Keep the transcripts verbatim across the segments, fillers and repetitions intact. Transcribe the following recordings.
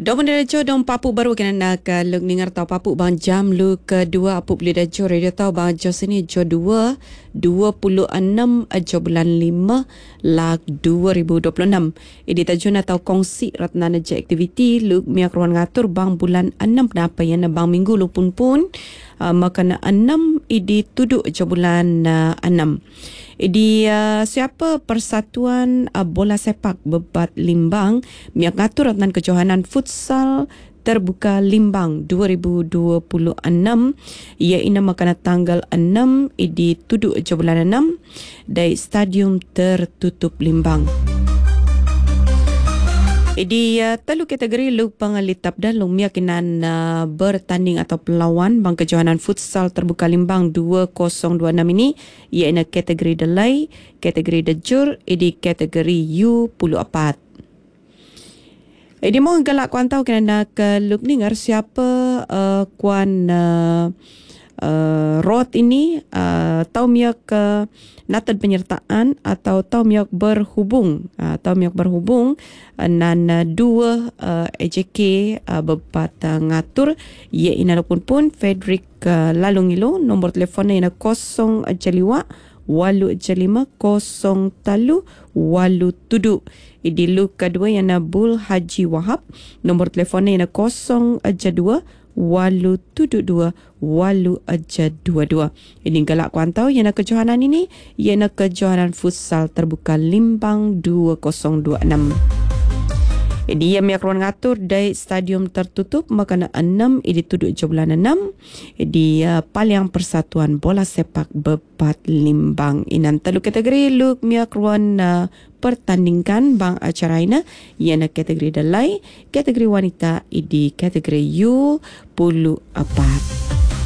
Dom Derejo dom papu baru kena nak luk ningar tau papu bang jam lu kedua apu beli dejo radio tau bang jo sini jo dua dua puluh enam jo bulan lima lak dua ribu dua puluh enam. Ini tajun atau kongsi ratna naja aktiviti luk miak ruan ngatur bang bulan enam kenapa ya bang minggu lu pun pun uh, makana enam idi tuduk jo bulan uh, enam. Di uh, siapa Persatuan uh, Bola Sepak Bebat Limbang miak ngatur ratnan kejohanan futsal terbuka Limbang dua ribu dua puluh enam ia ina makana tanggal enam di tuduk je bulan enam dari stadium tertutup Limbang. Di uh, telu kategori lu pangalitap dan lu miakinan uh, bertanding atau pelawan bang kejohanan futsal terbuka Limbang dua ribu dua puluh enam ini iaitu kategori delai, kategori dejur, di kategori U puluh empat. Jadi mohon galak kuan tahu kena ke luk ningar siapa uh, kuan uh, uh, Rod ini uh, tahu miak ke uh, natad penyertaan atau tahu miak berhubung uh, tahu miak berhubung uh, nan uh, dua uh, A J K uh, bebat uh, ngatur ia ina pun pun Frederick uh, Lalungilo nombor telefonnya ina kosong jaliwa walu jalima kosong talu walu tudu. Idi lu kedua yang Nabul Haji Wahab nombor telefonnya yang kosong aja dua walu tudu dua walu aja dua dua. Ini galak kuantau yang kejohanan ini yang kejohanan futsal terbuka Limbang dua ribu dua puluh enam. Dia miak ruang ngatur dari stadium tertutup makana enam ini tuduk je bulan enam di uh, Paliang Persatuan Bola Sepak Bebat Limbang. Inan telu kategori lu miak ruang uh, pertandingkan bang acara ini iana kategori delai, kategori wanita di kategori U puluh empat.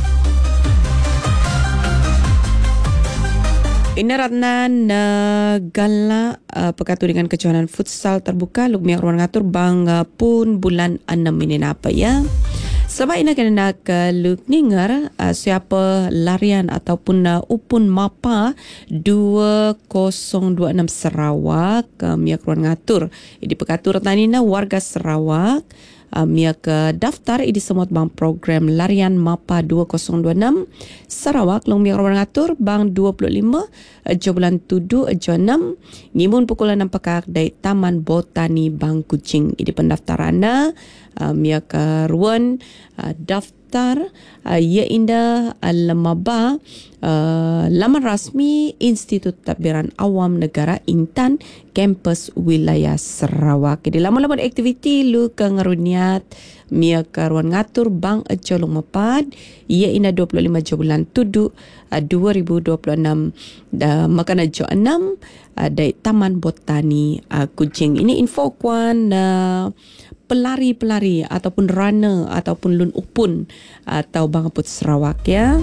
Ini ratna negala uh, pekatu dengan kejohanan futsal terbuka luk miak ruang ngatur bang uh, pun bulan enam ini apa ya. Sebab ini kena nak uh, luk ningar uh, siapa larian ataupun uh, upun mapa dua ribu dua puluh enam Sarawak uh, miak ruang ngatur. Ini pekatu ratna ini warga Sarawak Uh, miak uh, daftar di semua bang program larian MAPA dua ribu dua puluh enam Sarawak long miak ruang ngatur bang dua puluh lima uh, jo bulan tujuh uh, jo enam ngimun pukul enam pekak dari Taman Botani Bang Kuching. Ini pendaftarannya uh, miak uh, ruan uh, daftar uh, ia indah uh, lemaba uh, laman rasmi Institut Tadbiran Awam Negara Intan kampus wilayah Sarawak. Jadi lama-lama aktiviti lu ke ngeruniat miak ruan ngatur bang ejolong mepad ia ina dua puluh lima jo bulan tujuh uh, dua ribu dua puluh enam uh, makana jo enam uh, dari Taman Botani uh, Kuching. Ini info kuan uh, pelari-pelari ataupun runner ataupun lun upun atau bang aput Sarawak ya.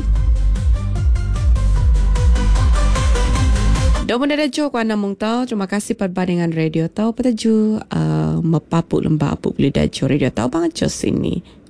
Domo derejo ko anamong tau. Terima kasih perbandingan radio tau petaju uh, mepapu lembah apu beli dejo radio tau bang jos ini.